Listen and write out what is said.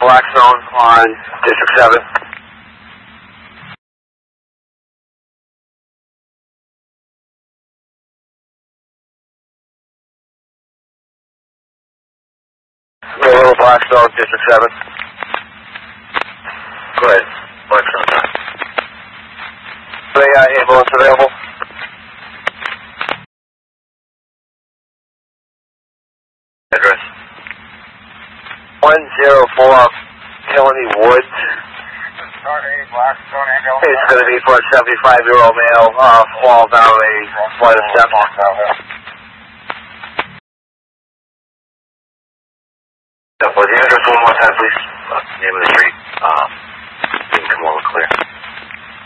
Blackstone on District 7. Little Blackstone, District 7. Go ahead, Blackstone. Ambulance available? Address? 104 Hillany Woods. It's going to be for a 75-year-old male, fall down a flight of steps. Was the address one more time, please? Name of the street. Didn't come over clear.